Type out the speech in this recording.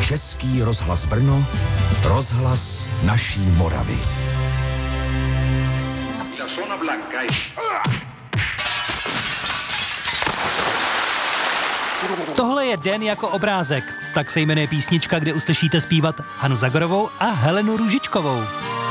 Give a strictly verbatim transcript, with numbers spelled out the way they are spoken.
Český rozhlas Brno, rozhlas naší Moravy. Tohle je Den jako obrázek. Tak se jmenuje písnička, kde uslyšíte zpívat Hanu Zagorovou a Helenu Růžičkovou.